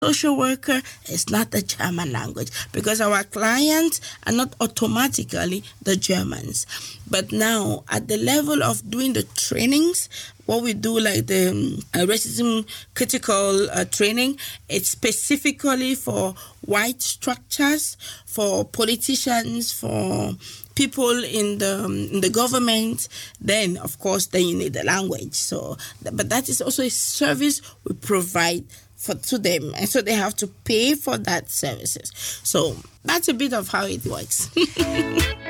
social worker is not the German language, because our clients are not automatically the Germans. But now, at the level of doing the trainings, what we do, like the racism critical training, it's specifically for white structures, for politicians, for people in the government. Then, of course, then you need the language. So, but that is also a service we provide to them, and so they have to pay for that services. So that's a bit of how it works.